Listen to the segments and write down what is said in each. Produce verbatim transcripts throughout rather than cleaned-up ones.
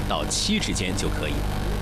到七之间就可以。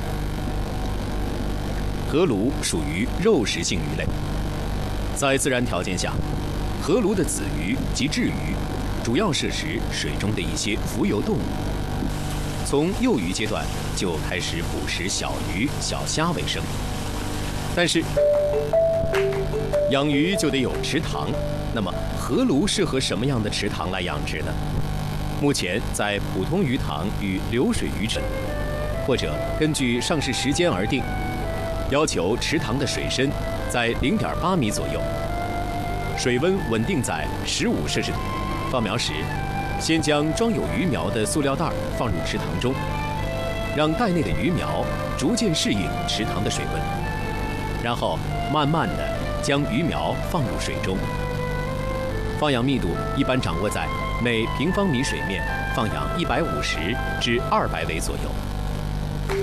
河鲈属于肉食性鱼类，在自然条件下，河鲈的子鱼及稚鱼主要摄食水中的一些浮游动物，从幼鱼阶段就开始捕食小鱼、小虾为生。但是，养鱼就得有池塘，那么河鲈适合什么样的池塘来养殖呢？目前在普通鱼塘与流水鱼池，或者根据上市时间而定，要求池塘的水深在 零点八米左右，水温稳定在十五摄氏度。放苗时，先将装有鱼苗的塑料袋放入池塘中，让袋内的鱼苗逐渐适应池塘的水温，然后慢慢地将鱼苗放入水中。放养密度一般掌握在每平方米水面放养一百五十至二百尾左右。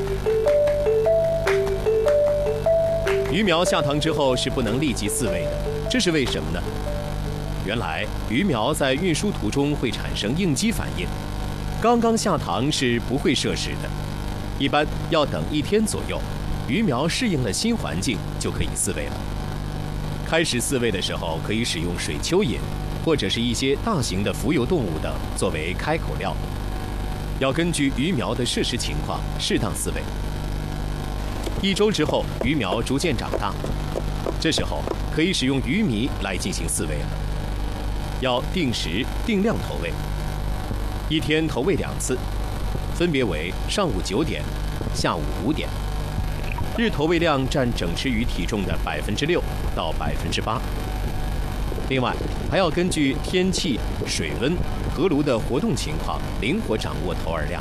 鱼苗下塘之后是不能立即饲喂的，这是为什么呢？原来鱼苗在运输途中会产生应激反应，刚刚下塘是不会摄食的，一般要等一天左右，鱼苗适应了新环境就可以饲喂了。开始饲喂的时候，可以使用水蚯蚓，或者是一些大型的浮游动物等作为开口料。要根据鱼苗的摄食情况适当饲喂。一周之后，鱼苗逐渐长大，这时候可以使用鱼糜来进行饲喂了。要定时定量投喂，一天投喂两次，分别为上午九点、下午五点。日投喂量占整池鱼体重的百分之六到百分之八。另外，还要根据天气、水温、河鲈的活动情况，灵活掌握投饵量。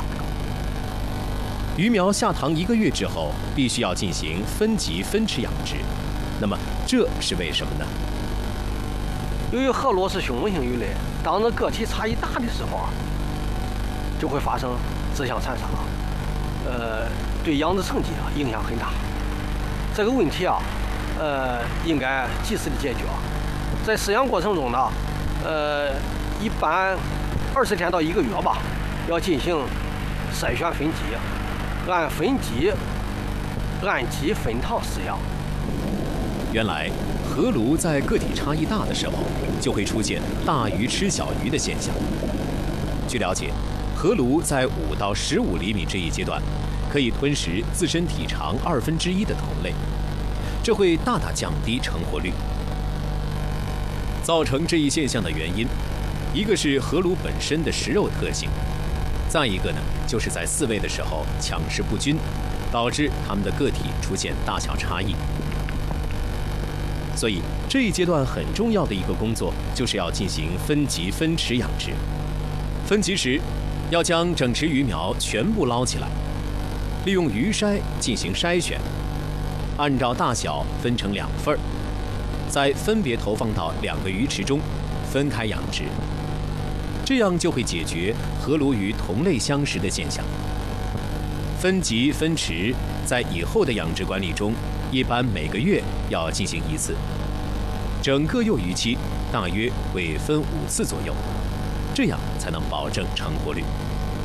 鱼苗下塘一个月之后，必须要进行分级分池养殖。那么，这是为什么呢？ 由于河鲈是凶猛性鱼类，当这个体差异大的时候啊，就会发生自相残杀，呃，对养殖成绩啊影响很大。这个问题啊，呃，应该及时的解决。在饲养过程中呢，呃，一般二十天到一个月吧，要进行筛选分级，按分级、按级分塘饲养。 原来，河鲈在个体差异大的时候，就会出现大鱼吃小鱼的现象。据了解，河鲈在五到十五厘米这一阶段，可以吞食自身体长二分之一的同类，这会大大降低成活率。造成这一现象的原因，一个是河鲈本身的食肉特性，再一个呢，就是在饲喂的时候抢食不均，导致它们的个体出现大小差异。所以这一阶段很重要的一个工作，就是要进行分级分池养殖。分级时，要将整池鱼苗全部捞起来，利用鱼筛进行筛选，按照大小分成两份儿，再分别投放到两个鱼池中，分开养殖。这样就会解决河鲈鱼同类相食的现象。分级分池在以后的养殖管理中，一般每个月要进行一次，整个幼鱼期大约会分五次左右，这样才能保证成活率。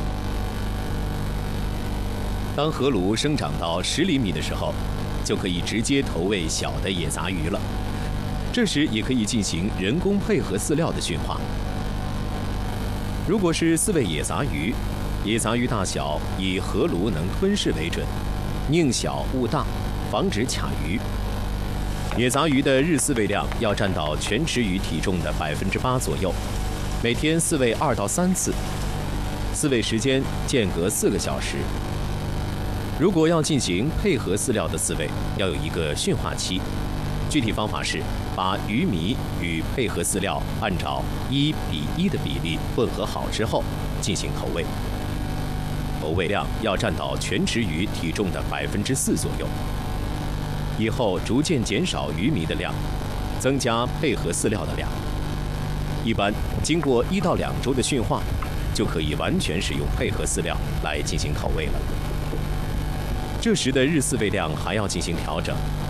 当河鲈生长到十厘米的时候，就可以直接投喂小的野杂鱼了。这时也可以进行人工配合饲料的驯化。如果是饲喂野杂鱼，野杂鱼大小以河鲈能吞噬为准，宁小勿大，防止卡鱼。野杂鱼的日饲喂量要占到全池鱼体重的百分之八左右，每天饲喂二到三次，饲喂时间间隔四个小时。如果要进行配合饲料的饲喂，要有一个驯化期。具体方法是把鱼糜与配合饲料按照一比一的比例混合好之后进行投喂，投喂量要占到全池鱼体重的百分之四左右。以后逐渐减少鱼糜的量，增加配合饲料的量。一般经过一到两周的驯化，就可以完全使用配合饲料来进行投喂了。这时的日饲喂量还要进行调整，